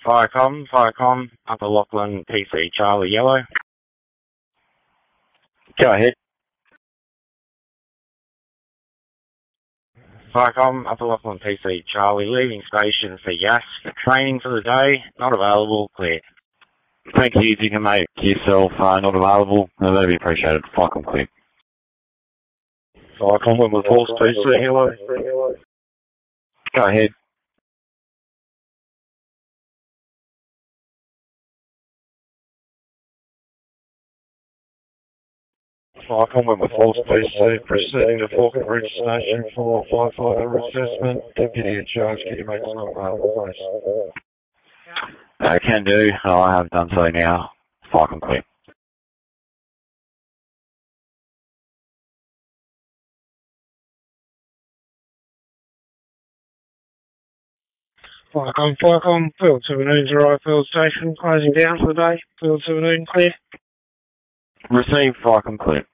Firecom, Upper Lachlan, PC, Charlie, Yellow. Go ahead. Firecom, Upper Lachlan, PC, Charlie, leaving station for Yask. Training for the day, not available, clear. Thank you, you can make yourself not available. No, that'd be appreciated. Firecom clear. Firecom, Wentworth Horse, PC, Yellow. Go ahead. Firecom, Wentworth Horse, PC, proceeding to Falkland Ridge Station for firefighter assessment. Deputy in charge, get your mates not available, please. Can do. I have done so now. Firecom clear. Firecom, Field 17's arrived Field Station, closing down for the day. Field 17 clear. Receive. Firecom clear.